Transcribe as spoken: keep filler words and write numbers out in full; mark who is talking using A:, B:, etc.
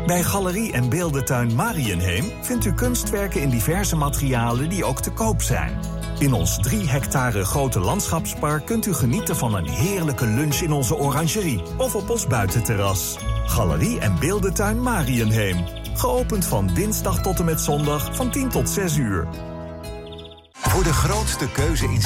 A: Bij Galerie en Beeldentuin Mariënheem vindt u kunstwerken in diverse materialen die ook te koop zijn. In ons drie hectare grote landschapspark kunt u genieten van een heerlijke lunch in onze orangerie of op ons buitenterras. Galerie en Beeldentuin Mariënheem. Geopend van dinsdag tot en met zondag van tien tot zes uur.
B: Voor de grootste keuze in